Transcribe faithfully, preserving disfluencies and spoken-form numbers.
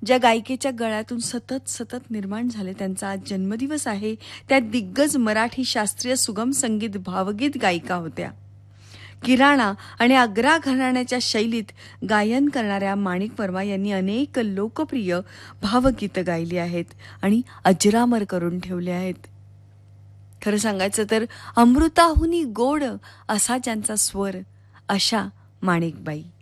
ज्या गायिकेच्या गळ्यातून सतत सतत निर्माण झाले, त्यांचा आज जन्मदिवस आहे. त्या दिग्गज मराठी शास्त्रीय सुगम संगीत भावगीत गायिका होत्या. किराणा आणि आग्रा घराण्याच्या शैलीत गायन करणाऱ्या माणिक वर्मा यांनी अनेक लोकप्रिय भावगीतं गायली आहेत आणि अजरामर करून ठेवले आहेत. खरं सांगायचं तर अमृताहुनी गोड असा ज्यांचा स्वर, अशा माणिकबाई.